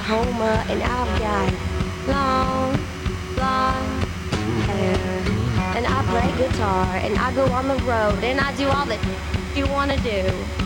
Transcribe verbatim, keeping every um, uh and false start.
Oklahoma, and I've got long, blonde hair. And I play guitar, and I go on the road, and I do all that you wanna do.